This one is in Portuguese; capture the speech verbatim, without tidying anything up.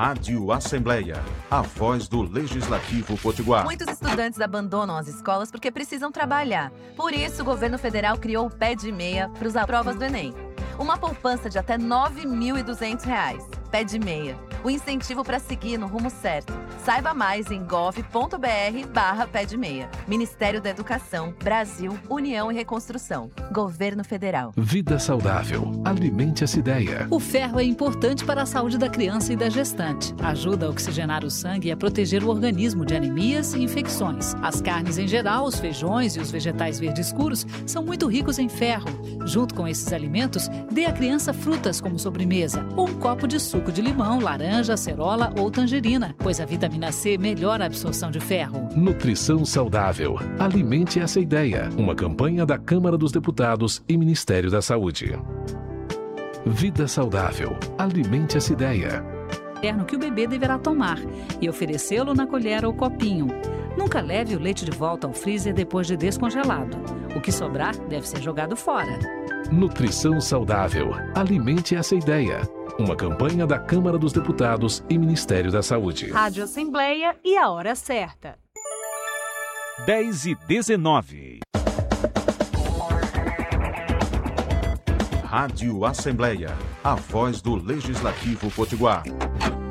Rádio Assembleia, a voz do Legislativo Potiguar. Muitos estudantes abandonam as escolas porque precisam trabalhar. Por isso, o governo federal criou o Pé de Meia para as provas do Enem. Uma poupança de até nove mil e duzentos reais. Pé de Meia, o incentivo para seguir no rumo certo. Saiba mais em gov.br barra Pé de Meia. Ministério da Educação, Brasil, União e Reconstrução. Governo Federal. Vida saudável. Alimente essa ideia. O ferro é importante para a saúde da criança e da gestante. Ajuda a oxigenar o sangue e a proteger o organismo de anemias e infecções. As carnes em geral, os feijões e os vegetais verdes escuros são muito ricos em ferro. Junto com esses alimentos, dê à criança frutas como sobremesa ou um copo de suco de limão, laranja, acerola ou tangerina, pois a vitamina C melhora a absorção de ferro. Nutrição saudável. Alimente essa ideia. Uma campanha da Câmara dos Deputados e Ministério da Saúde. Vida saudável. Alimente essa ideia. Que o bebê deverá tomar e oferecê-lo na colher ou copinho. Nunca leve o leite de volta ao freezer depois de descongelado. O que sobrar deve ser jogado fora. Nutrição saudável. Alimente essa ideia. Uma campanha da Câmara dos Deputados e Ministério da Saúde. Rádio Assembleia e a hora certa. dez e dezenove. Rádio Assembleia, a voz do Legislativo Potiguar.